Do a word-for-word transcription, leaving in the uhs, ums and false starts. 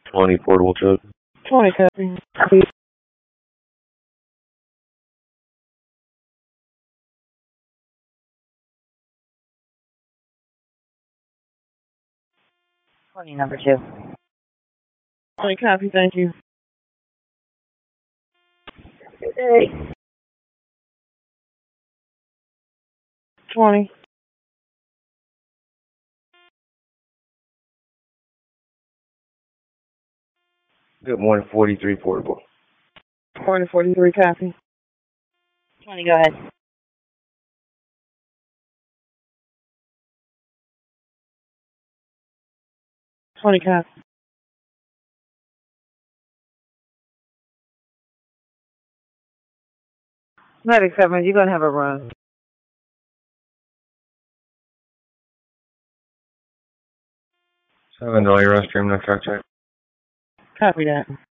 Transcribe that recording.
twenty portable truck. twenty copy. twenty, number two. twenty copy, thank you. Hey. twenty. Good morning, forty-three portable. Morning, forty-three copy. twenty, go ahead. twenty copy. Medic seven, you're going to have a run. Seven dollar restroom, no truck check. Copy that.